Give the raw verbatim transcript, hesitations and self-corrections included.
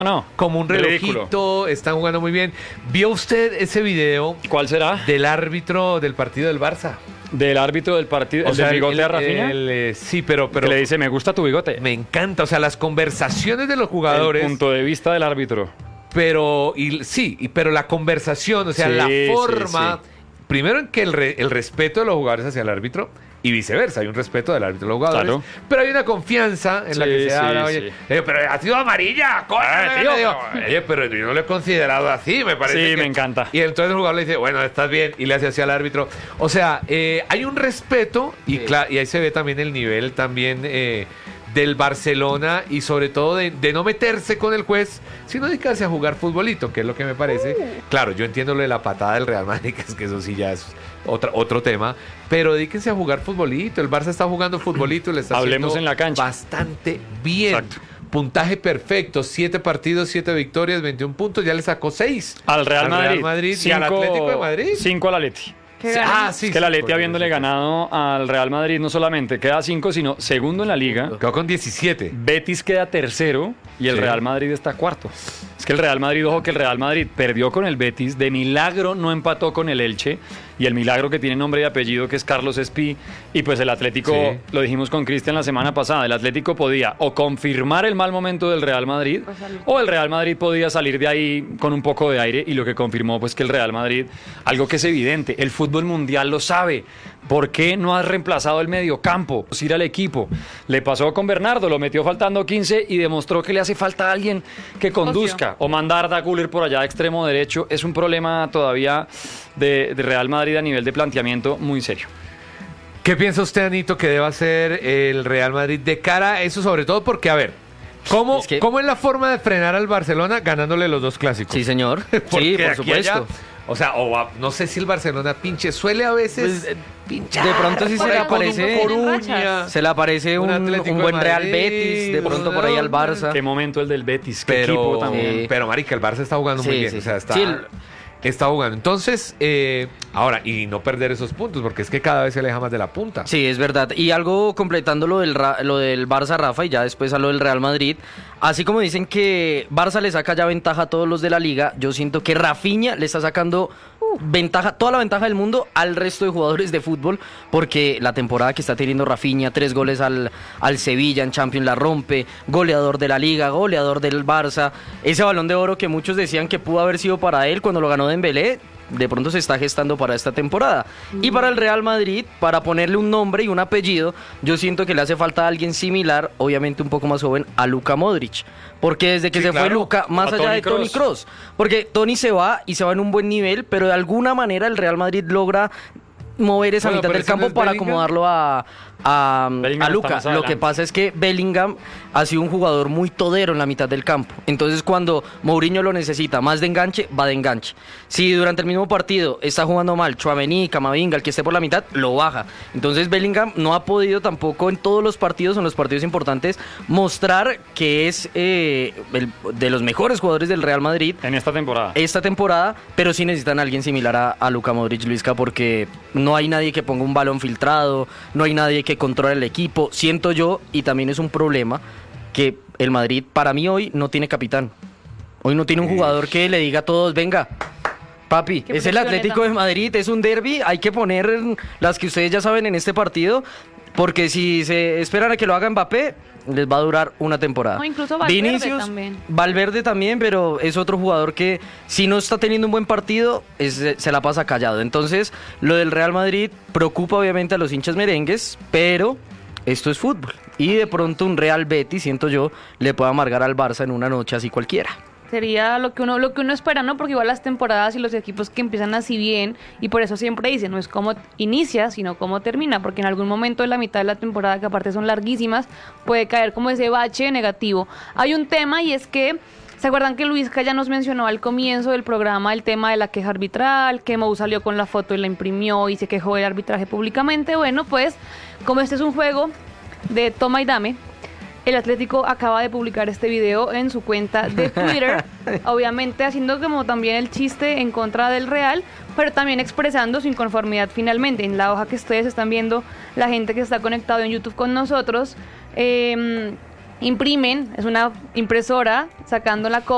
No, como un relojito, ridículo. Están jugando muy bien. ¿Vio usted ese video? ¿Cuál será? Del árbitro del partido del Barça. Del árbitro del partido, o el sea, del bigote el, de Rafinha. El, el, sí, pero, pero... Que le dice, me gusta tu bigote. Me encanta, o sea, las conversaciones de los jugadores... El punto de vista del árbitro. Pero, y, sí, y, pero la conversación, o sea, sí, la forma... Sí, sí. Primero en que el, re, el respeto de los jugadores hacia el árbitro y viceversa, hay un respeto del árbitro de los jugadores, claro. Pero hay una confianza en sí, la que se sí, habla, oye, sí. eh, pero ha sido amarilla, coño, ah, tío. Digo, oye, pero yo no lo he considerado así, me parece. Sí, que... me encanta. Y entonces el jugador le dice, bueno, estás bien, y le hace así al árbitro. O sea, eh, hay un respeto y, sí. y ahí se ve también el nivel también eh, del Barcelona y sobre todo de, de no meterse con el juez, sino dedicarse a jugar futbolito, que es lo que me parece. Uh. Claro, yo entiendo lo de la patada del Real Madrid, que es que eso sí ya es otra, otro tema, pero dedíquense a jugar futbolito. El Barça está jugando futbolito y le está Hablemos haciendo en la cancha. Bastante bien. Exacto. Puntaje perfecto, siete partidos, siete victorias, veintiún puntos, ya le sacó seis al Real Madrid, al Real Madrid cinco, y al Atlético de Madrid. cinco al Atleti. Ah, sí. Es que el Atleti, habiéndole ganado al Real Madrid, no solamente queda cinco, sino segundo en la liga. Quedó con diecisiete. Betis queda tercero y el sí. Real Madrid está cuarto. Es que el Real Madrid, ojo que el Real Madrid perdió con el Betis, de milagro no empató con el Elche, y el milagro que tiene nombre y apellido, que es Carlos Espí, y pues el Atlético, sí. lo dijimos con Cristian la semana pasada, el Atlético podía o confirmar el mal momento del Real Madrid, o el Real Madrid podía salir de ahí con un poco de aire, y lo que confirmó pues que el Real Madrid, algo que es evidente, el fútbol mundial lo sabe. ¿Por qué no has reemplazado el mediocampo? Ir al equipo. Le pasó con Bernardo, lo metió faltando quince y demostró que le hace falta alguien que conduzca. O mandar a Arda Güler por allá a extremo derecho. Es un problema todavía de, de Real Madrid a nivel de planteamiento muy serio. ¿Qué piensa usted, Anito, que debe hacer el Real Madrid de cara a eso? Sobre todo porque, a ver, ¿cómo es, que... ¿cómo es la forma de frenar al Barcelona ganándole los dos clásicos? Sí, señor. Sí, por supuesto. Allá, o sea, o a, no sé si el Barcelona pinche, suele a veces pues, pinchar. De pronto sí se le aparece Coruña, se le aparece un, un, un buen Madrid, Real Betis, de pronto por ahí al Barça. Qué momento el del Betis, qué pero, equipo también. Eh, pero marica, el Barça está jugando sí, muy bien, sí. o sea, está... Sí, Está jugando. Entonces, eh, ahora, y no perder esos puntos, porque es que cada vez se aleja más de la punta. Sí, es verdad. Y algo completando lo del, lo del Barça, Rafa, y ya después a lo del Real Madrid. Así como dicen que Barça le saca ya ventaja a todos los de la liga, yo siento que Rafinha le está sacando uh, ventaja, toda la ventaja del mundo al resto de jugadores de fútbol, porque la temporada que está teniendo Rafinha, tres goles al, al Sevilla en Champions la rompe, goleador de la liga, goleador del Barça, ese Balón de Oro que muchos decían que pudo haber sido para él cuando lo ganó Dembélé, de pronto se está gestando para esta temporada. Mm. Y para el Real Madrid, para ponerle un nombre y un apellido, yo siento que le hace falta a alguien similar, obviamente un poco más joven, a Luka Modric. Porque desde que sí, se claro. fue Luka, más a allá Tony de Toni Kroos. Porque Toni se va y se va en un buen nivel, pero de alguna manera el Real Madrid logra mover esa bueno, mitad del campo no para Bellingham. acomodarlo a, a, a Luka. Lo que pasa es que Bellingham ha sido un jugador muy todero en la mitad del campo. Entonces cuando Mourinho lo necesita más de enganche, va de enganche. Si durante el mismo partido está jugando mal Tchouaméni, Camavinga, el que esté por la mitad, lo baja. Entonces Bellingham no ha podido tampoco en todos los partidos, en los partidos importantes, mostrar que es eh, el, de los mejores jugadores del Real Madrid. En esta temporada. Esta temporada, pero sí necesitan a alguien similar a, a Luka Modric, Luisca, porque no hay nadie que ponga un balón filtrado, no hay nadie que controle el equipo. Siento yo, y también es un problema, que el Madrid para mí hoy no tiene capitán. Hoy no tiene un jugador que le diga a todos, venga, papi, es el Atlético de Madrid, es un derbi, hay que poner las que ustedes ya saben en este partido, porque si se esperan a que lo haga Mbappé, les va a durar una temporada. O incluso Valverde Vinicius, también. Valverde también, pero es otro jugador que si no está teniendo un buen partido, es, se la pasa callado. Entonces, lo del Real Madrid preocupa obviamente a los hinchas merengues, pero esto es fútbol. Y de pronto un Real Betis, siento yo, le puede amargar al Barça en una noche así cualquiera. Sería lo que uno lo que uno espera, ¿no? Porque igual las temporadas y los equipos que empiezan así bien, y por eso siempre dicen, no es cómo inicia, sino cómo termina, porque en algún momento de la mitad de la temporada, que aparte son larguísimas, puede caer como ese bache negativo. Hay un tema y es que, ¿se acuerdan que Luisca ya nos mencionó al comienzo del programa el tema de la queja arbitral, que Mou salió con la foto y la imprimió y se quejó del arbitraje públicamente? Bueno, pues, como este es un juego de toma y dame, el Atlético acaba de publicar este video en su cuenta de Twitter, obviamente haciendo como también el chiste en contra del Real, pero también expresando su inconformidad finalmente. En la hoja que ustedes están viendo, la gente que está conectado en YouTube con nosotros, eh, imprimen, es una impresora sacando la copia.